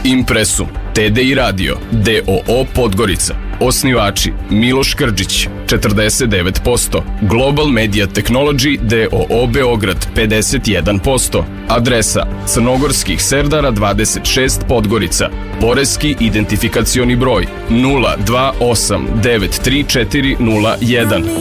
Impresum, TDI Radio, DOO Podgorica. Osnivači Miloš Krđić, 49%, Global Media Technology DOO Beograd, 51%, adresa Crnogorskih Serdara 26 Podgorica, poreski identifikacioni broj 02893401.